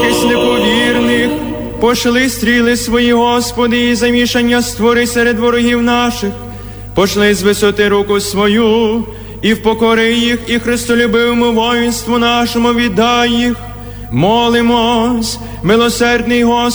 Вірних, пошли стріли свої, Господи, і замішання створи серед ворогів наших. Пошли з висоти руку свою, і впокори їх, і христолюбивому воїнству нашому віддай їх. Молимось, милосердний Господи,